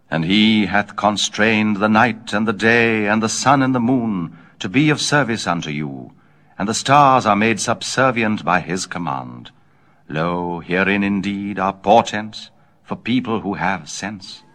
And he hath constrained the night and the day, and the sun and the moon, to be of service unto you, and the stars are made subservient by his command. Lo, herein indeed are portents for people who have sense.